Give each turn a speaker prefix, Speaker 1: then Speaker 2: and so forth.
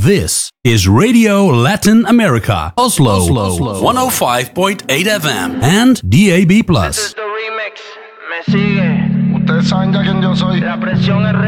Speaker 1: This is Radio Latin America, Oslo 105.8 FM and DAB+.
Speaker 2: Este es tu remix, me sigue.
Speaker 3: Ustedes saben ya quién yo soy.
Speaker 2: La presión es